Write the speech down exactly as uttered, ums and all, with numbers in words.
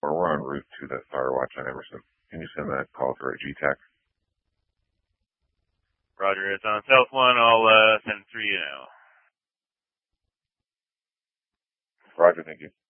four. We're on route to the Fire Watch on Emerson. Can you send that call through a G TAC? Roger, it's on South one. I'll uh, send three you now. Roger, thank you.